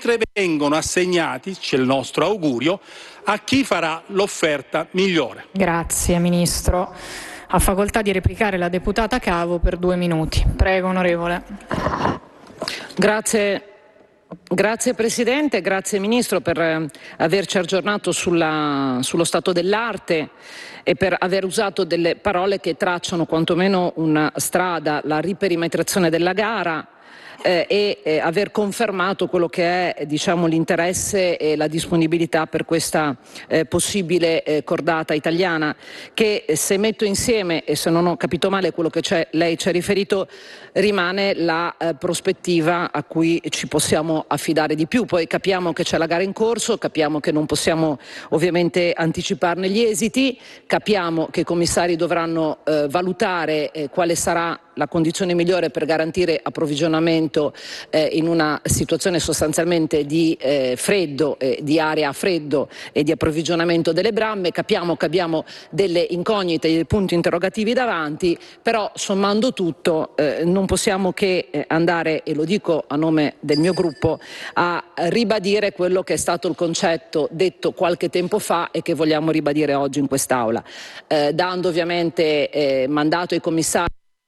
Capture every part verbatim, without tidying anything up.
mentre vengono assegnati, c'è il nostro augurio, a chi farà l'offerta migliore. Grazie Ministro. Ha facoltà di replicare la deputata Cavo per due minuti. Prego, onorevole. Grazie. Grazie Presidente, grazie Ministro per eh, averci aggiornato sulla, sullo stato dell'arte e per aver usato delle parole che tracciano quantomeno una strada, la riperimetrazione della gara eh, e eh, aver confermato quello che è, diciamo, l'interesse e la disponibilità per questa eh, possibile eh, cordata italiana che eh, se metto insieme, e se non ho capito male quello che lei ci ha riferito, rimane la eh, prospettiva a cui ci possiamo affidare di più. Poi capiamo che c'è la gara in corso, capiamo che non possiamo ovviamente anticiparne gli esiti, capiamo che i commissari dovranno eh, valutare eh, quale sarà la condizione migliore per garantire approvvigionamento eh, in una situazione sostanzialmente di eh, freddo, eh, di area a freddo e di approvvigionamento delle bramme. Capiamo che abbiamo delle incognite, dei punti interrogativi davanti, però sommando tutto eh, non possiamo che eh, andare, e lo dico a nome del mio gruppo, a ribadire quello che è stato il concetto detto qualche tempo fa e che vogliamo ribadire oggi in quest'Aula, eh, dando ovviamente eh, mandato ai commissari.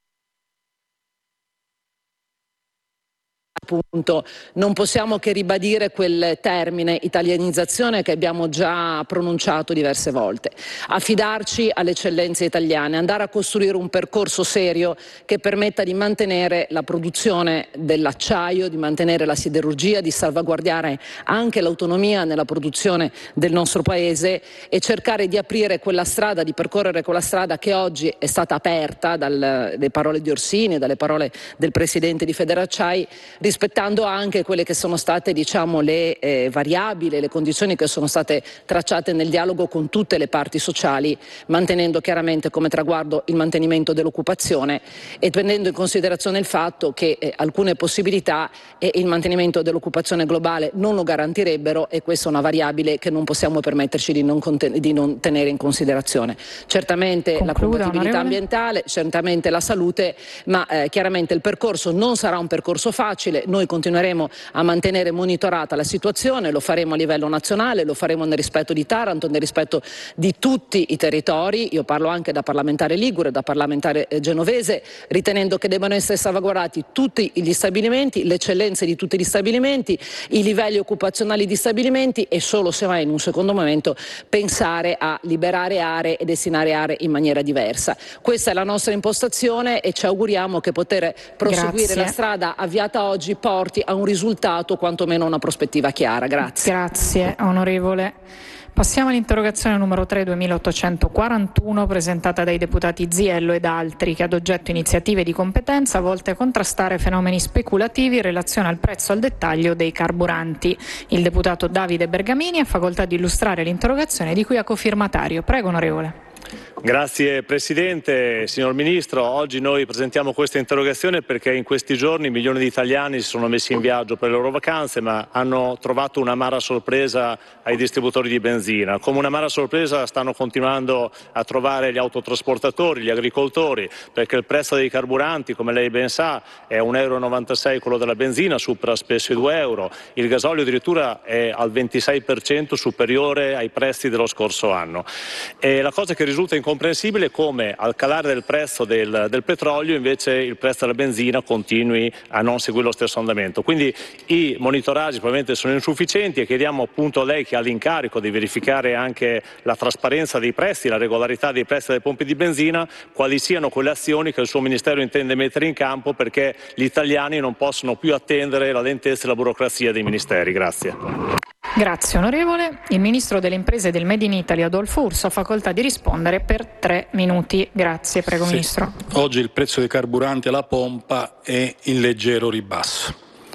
Appunto, non possiamo che ribadire quel termine italianizzazione che abbiamo già pronunciato diverse volte. Affidarci alle eccellenze italiane, andare a costruire un percorso serio che permetta di mantenere la produzione dell'acciaio, di mantenere la siderurgia, di salvaguardare anche l'autonomia nella produzione del nostro Paese e cercare di aprire quella strada, di percorrere quella strada che oggi è stata aperta dalle parole di Orsini, dalle parole del Presidente di Federacciai, rispettando anche quelle che sono state, diciamo, le eh, variabili, le condizioni che sono state tracciate nel dialogo con tutte le parti sociali, mantenendo chiaramente come traguardo il mantenimento dell'occupazione e prendendo in considerazione il fatto che eh, alcune possibilità e il mantenimento dell'occupazione globale non lo garantirebbero, e questa è una variabile che non possiamo permetterci di non, di non tenere in considerazione. Certamente Concluda, la compatibilità onorevole. ambientale, certamente la salute, ma eh, chiaramente il percorso non sarà un percorso facile. Noi continueremo a mantenere monitorata la situazione, lo faremo a livello nazionale, lo faremo nel rispetto di Taranto, nel rispetto di tutti i territori. Io parlo anche da parlamentare ligure, da parlamentare eh, genovese, ritenendo che debbano essere salvaguardati tutti gli stabilimenti, le eccellenze di tutti gli stabilimenti, i livelli occupazionali di stabilimenti e solo se mai in un secondo momento pensare a liberare aree e destinare aree in maniera diversa. Questa è la nostra impostazione e ci auguriamo che poter proseguire Grazie. la strada avviata oggi porti a un risultato, quantomeno una prospettiva chiara. Grazie. Grazie onorevole. Passiamo all'interrogazione numero tre duemilaottocentoquarantuno presentata dai deputati Ziello ed altri, che ha ad oggetto iniziative di competenza volte a contrastare fenomeni speculativi in relazione al prezzo al dettaglio dei carburanti. Il deputato Davide Bergamini ha facoltà di illustrare l'interrogazione di cui è cofirmatario. Prego onorevole. Grazie Presidente, signor Ministro. Oggi noi presentiamo questa interrogazione perché in questi giorni milioni di italiani si sono messi in viaggio per le loro vacanze, ma hanno trovato un'amara sorpresa ai distributori di benzina. Come un'amara sorpresa stanno continuando a trovare gli autotrasportatori, gli agricoltori, perché il prezzo dei carburanti, come lei ben sa, è un euro e novantasei quello della benzina, supera spesso i due euro. Il gasolio addirittura è al ventisei per cento superiore ai prezzi dello scorso anno. E la cosa che risulta incomprensibile come al calare del prezzo del, del petrolio invece il prezzo della benzina continui a non seguire lo stesso andamento. Quindi i monitoraggi probabilmente sono insufficienti e chiediamo appunto a lei, che ha l'incarico di verificare anche la trasparenza dei prezzi, la regolarità dei prezzi delle pompe di benzina, quali siano quelle azioni che il suo Ministero intende mettere in campo perché gli italiani non possono più attendere la lentezza e la burocrazia dei ministeri. Grazie. Grazie onorevole. Il Ministro delle Imprese e del Made in Italy Adolfo Urso ha facoltà di rispondere per tre minuti. Grazie, prego sì. Ministro. Oggi il prezzo dei carburanti alla pompa è in leggero ribasso.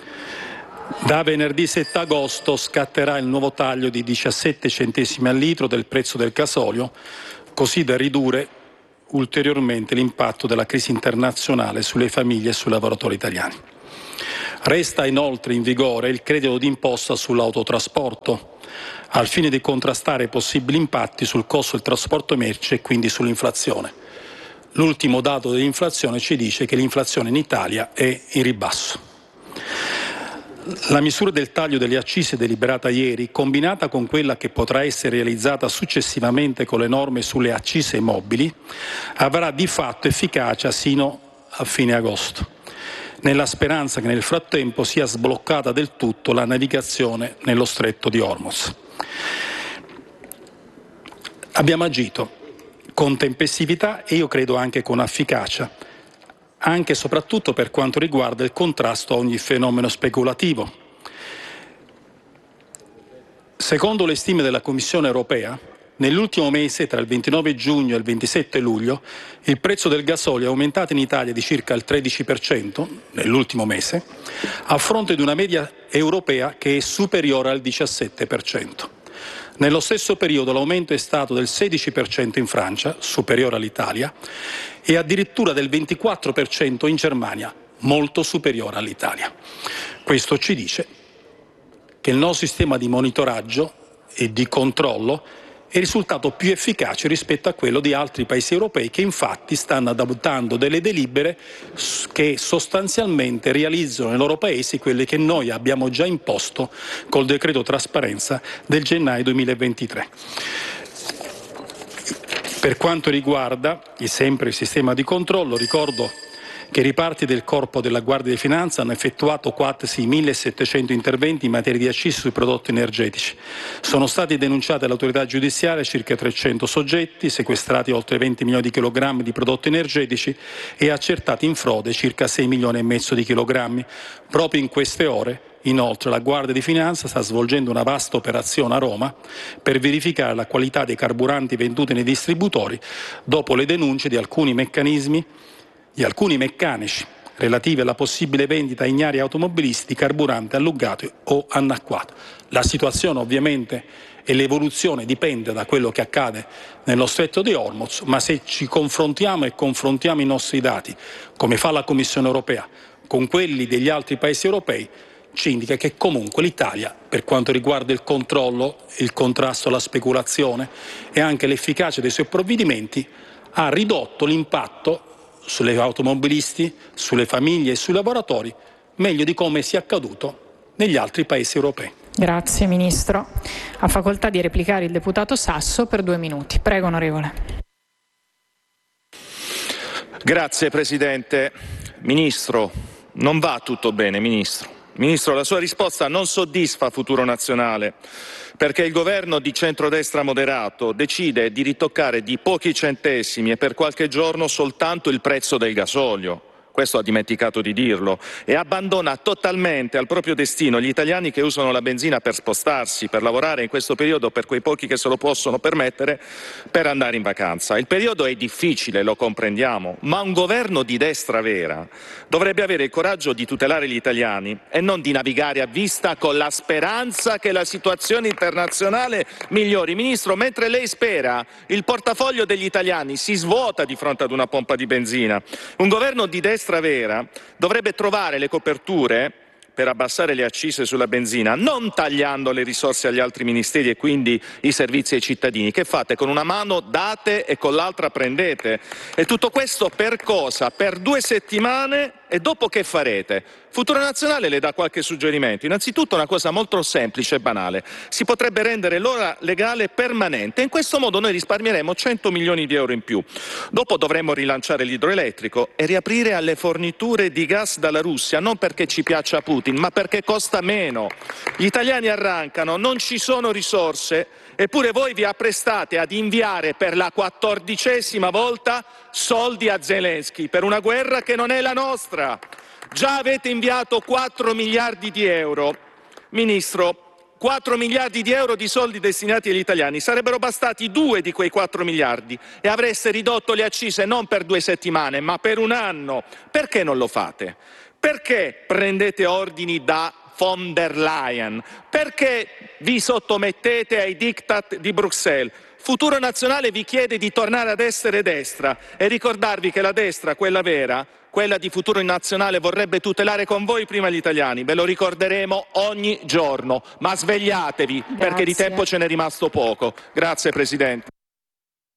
Da venerdì sette agosto scatterà il nuovo taglio di diciassette centesimi al litro del prezzo del gasolio, così da ridurre ulteriormente l'impatto della crisi internazionale sulle famiglie e sui lavoratori italiani. Resta inoltre in vigore il credito d'imposta sull'autotrasporto, al fine di contrastare possibili impatti sul costo del trasporto merci e quindi sull'inflazione. L'ultimo dato dell'inflazione ci dice che l'inflazione in Italia è in ribasso. La misura del taglio delle accise deliberata ieri, combinata con quella che potrà essere realizzata successivamente con le norme sulle accise mobili, avrà di fatto efficacia sino a fine agosto, nella speranza che nel frattempo sia sbloccata del tutto la navigazione nello stretto di Hormuz. Abbiamo agito con tempestività e io credo anche con efficacia, anche e soprattutto per quanto riguarda il contrasto a ogni fenomeno speculativo. Secondo le stime della Commissione europea, nell'ultimo mese, tra il ventinove giugno e il ventisette luglio, il prezzo del gasolio è aumentato in Italia di circa il tredici per cento nell'ultimo mese, a fronte di una media europea che è superiore al diciassette per cento. Nello stesso periodo l'aumento è stato del sedici per cento in Francia, superiore all'Italia, e addirittura del ventiquattro per cento in Germania, molto superiore all'Italia. Questo ci dice che il nostro sistema di monitoraggio e di controllo è risultato più efficace rispetto a quello di altri paesi europei che infatti stanno adottando delle delibere che sostanzialmente realizzano nei loro paesi quelle che noi abbiamo già imposto col decreto trasparenza del gennaio duemilaventitré. Per quanto riguarda sempre il sistema di controllo, ricordo che i reparti del Corpo della Guardia di Finanza hanno effettuato quasi millesettecento interventi in materia di accise sui prodotti energetici. Sono stati denunciati all'autorità giudiziaria circa trecento soggetti, sequestrati oltre venti milioni di chilogrammi di prodotti energetici e accertati in frode circa sei milioni e mezzo di chilogrammi. Proprio in queste ore, inoltre, la Guardia di Finanza sta svolgendo una vasta operazione a Roma per verificare la qualità dei carburanti venduti nei distributori dopo le denunce di alcuni meccanismi di alcuni meccanici relativi alla possibile vendita ignari automobilisti di carburante allungato o annacquato. La situazione ovviamente e l'evoluzione dipende da quello che accade nello stretto di Hormuz, ma se ci confrontiamo e confrontiamo i nostri dati, come fa la Commissione europea, con quelli degli altri paesi europei, ci indica che comunque l'Italia, per quanto riguarda il controllo, il contrasto alla speculazione e anche l'efficacia dei suoi provvedimenti, ha ridotto l'impatto sulle automobilisti, sulle famiglie e sui lavoratori, meglio di come sia accaduto negli altri paesi europei. Grazie Ministro. Ha facoltà di replicare il deputato Sasso per due minuti. Prego onorevole. Grazie Presidente. Ministro, non va tutto bene, Ministro. Ministro, la sua risposta non soddisfa Futuro Nazionale, perché il governo di centrodestra moderato decide di ritoccare di pochi centesimi e per qualche giorno soltanto il prezzo del gasolio. Questo ha dimenticato di dirlo, e abbandona totalmente al proprio destino gli italiani che usano la benzina per spostarsi, per lavorare in questo periodo, per quei pochi che se lo possono permettere, per andare in vacanza. Il periodo è difficile, lo comprendiamo, ma un governo di destra vera dovrebbe avere il coraggio di tutelare gli italiani e non di navigare a vista con la speranza che la situazione internazionale migliori. Ministro, mentre lei spera, il portafoglio degli italiani si svuota di fronte ad una pompa di benzina. Un governo di destra vera dovrebbe trovare le coperture per abbassare le accise sulla benzina, non tagliando le risorse agli altri ministeri e quindi i servizi ai cittadini. Che fate? Con una mano date e con l'altra prendete. E tutto questo per cosa? Per due settimane, e dopo che farete? Futuro Nazionale le dà qualche suggerimento. Innanzitutto una cosa molto semplice e banale. Si potrebbe rendere l'ora legale permanente. In questo modo noi risparmieremo cento milioni di euro in più. Dopo dovremmo rilanciare l'idroelettrico e riaprire alle forniture di gas dalla Russia, non perché ci piaccia Putin, ma perché costa meno. Gli italiani arrancano, non ci sono risorse, eppure voi vi apprestate ad inviare per la quattordicesima volta soldi a Zelensky per una guerra che non è la nostra. Già avete inviato quattro miliardi di euro. Ministro, quattro miliardi di euro di soldi destinati agli italiani. Sarebbero bastati due di quei quattro miliardi e avreste ridotto le accise non per due settimane, ma per un anno. Perché non lo fate? Perché prendete ordini da von der Leyen? Perché vi sottomettete ai diktat di Bruxelles? Futuro Nazionale vi chiede di tornare ad essere destra e ricordarvi che la destra, quella vera, quella di Futuro Nazionale, vorrebbe tutelare con voi prima gli italiani. Ve lo ricorderemo ogni giorno, ma svegliatevi. Grazie. Perché di tempo ce n'è rimasto poco. Grazie Presidente.